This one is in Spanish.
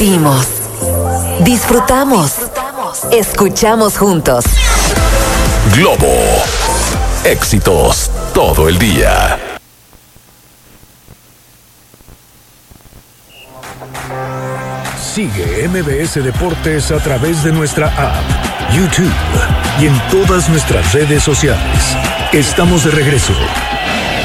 Vimos, disfrutamos, escuchamos juntos. Globo, éxitos todo el día. Sigue MBS Deportes a través de nuestra app, YouTube y en todas nuestras redes sociales. Estamos de regreso.